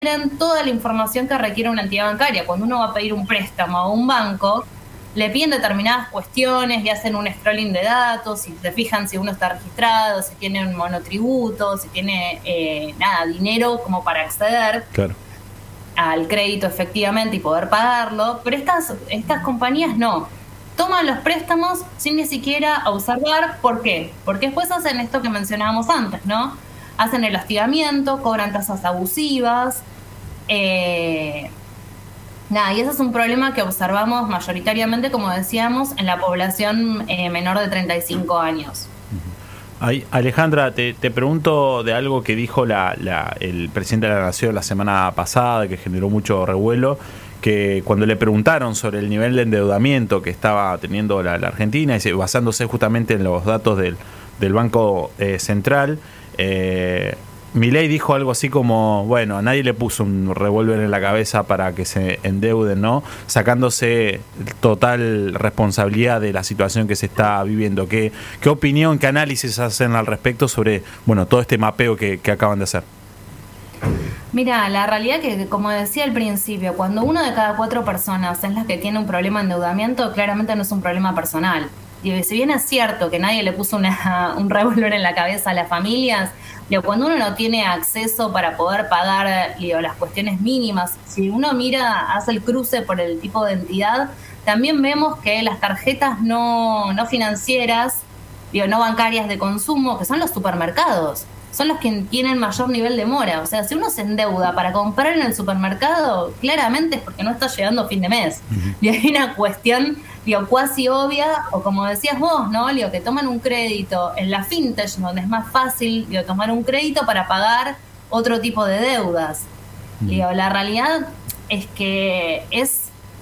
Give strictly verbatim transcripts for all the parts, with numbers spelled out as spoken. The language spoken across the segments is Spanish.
toda la información que requiere una entidad bancaria. Cuando uno va a pedir un préstamo a un banco, le piden determinadas cuestiones, le hacen un scrolling de datos, si se fijan si uno está registrado, si tiene un monotributo, si tiene eh, nada, dinero como para acceder claro. al crédito efectivamente y poder pagarlo. Pero estas, estas compañías no. Toman los préstamos sin ni siquiera observar. ¿Por qué? Porque después hacen esto que mencionábamos antes, ¿no? Hacen el hostigamiento, cobran tasas abusivas. Eh, nada, y ese es un problema que observamos mayoritariamente, como decíamos, en la población eh, menor de treinta y cinco años. Ay, Alejandra, te, te pregunto de algo que dijo la, la, el presidente de la Nación la semana pasada, que generó mucho revuelo, que cuando le preguntaron sobre el nivel de endeudamiento que estaba teniendo la, la Argentina, y basándose justamente en los datos del, del Banco eh, Central, eh, Milei dijo algo así como, bueno, a nadie le puso un revólver en la cabeza para que se endeuden, ¿no? Sacándose total responsabilidad de la situación que se está viviendo. ¿Qué, qué opinión, qué análisis hacen al respecto sobre, bueno, todo este mapeo que, que acaban de hacer? Mira, la realidad que, como decía al principio, cuando uno de cada cuatro personas es la que tiene un problema de endeudamiento, claramente no es un problema personal. Y si bien es cierto que nadie le puso una, un revólver en la cabeza a las familias, digo, cuando uno no tiene acceso para poder pagar digo, las cuestiones mínimas, si uno mira, hace el cruce por el tipo de entidad, también vemos que las tarjetas no, no financieras, digo, no bancarias de consumo, que son los supermercados, son los que tienen mayor nivel de mora. O sea, si uno se endeuda para comprar en el supermercado, claramente es porque no está llegando fin de mes. Uh-huh. Y hay una cuestión, digo, cuasi obvia, o como decías vos, ¿no? Digo, que toman un crédito en la fintech, donde es más fácil, digo, tomar un crédito para pagar otro tipo de deudas. Uh-huh. Digo, la realidad es que es,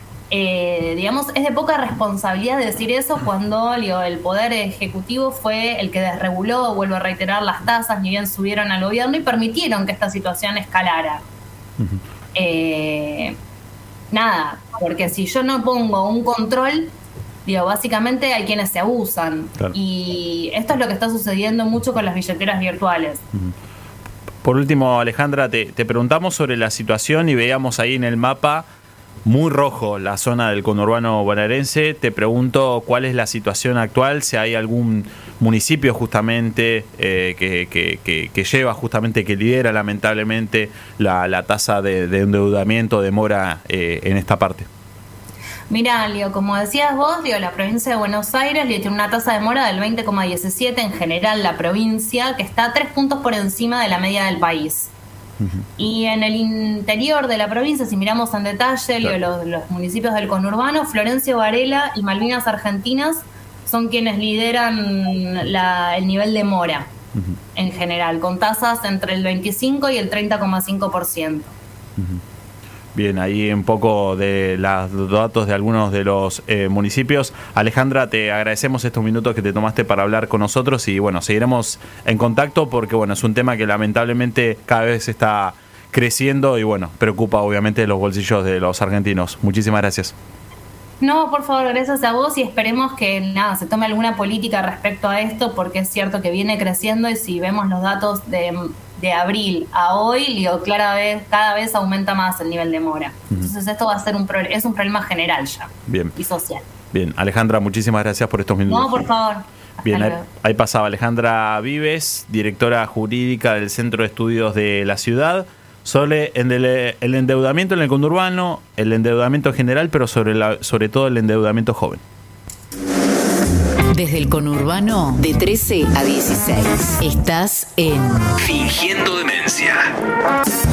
eh, digamos, es de poca responsabilidad decir eso cuando digo, el Poder Ejecutivo fue el que desreguló, vuelvo a reiterar, las tasas, ni bien subieron al gobierno y permitieron que esta situación escalara. Uh-huh. Eh, nada, porque si yo no pongo un control, digo, básicamente hay quienes se abusan. Claro. Y esto es lo que está sucediendo mucho con las billeteras virtuales. Uh-huh. Por último, Alejandra, te, te preguntamos sobre la situación y veíamos ahí en el mapa muy rojo la zona del conurbano bonaerense. Te pregunto cuál es la situación actual, si hay algún municipio justamente eh, que, que, que, que lleva justamente, que lidera lamentablemente la, la tasa de, de endeudamiento, de mora eh, en esta parte. Mirá, Leo, como decías vos, Leo, la provincia de Buenos Aires tiene una tasa de mora del veinte coma diecisiete, en general la provincia, que está tres puntos por encima de la media del país. Uh-huh. Y en el interior de la provincia, si miramos en detalle, claro, los, los municipios del conurbano, Florencio Varela y Malvinas Argentinas son quienes lideran la, el nivel de mora, uh-huh, en general, con tasas entre el veinticinco y el treinta coma cinco por ciento. Uh-huh. Bien, ahí un poco de los datos de algunos de los eh, municipios. Alejandra, te agradecemos estos minutos que te tomaste para hablar con nosotros y bueno, seguiremos en contacto porque bueno, es un tema que lamentablemente cada vez está creciendo y bueno, preocupa obviamente los bolsillos de los argentinos. Muchísimas gracias. No, por favor, gracias a vos y esperemos que nada, se tome alguna política respecto a esto porque es cierto que viene creciendo y si vemos los datos de... de abril a hoy, digo, cada vez, cada vez aumenta más el nivel de mora. Uh-huh. Entonces esto va a ser un pro- es un problema general ya. Bien. Y social. Bien, Alejandra, muchísimas gracias por estos minutos. No, por favor. Bien, ahí, ahí pasaba Alejandra Vives, directora jurídica del Centro de Estudios de la Ciudad, sobre el, el endeudamiento en el conurbano, el endeudamiento general, pero sobre, la, sobre todo el endeudamiento joven. Desde el conurbano, de trece a dieciséis. Estás en Fingiendo Demencia.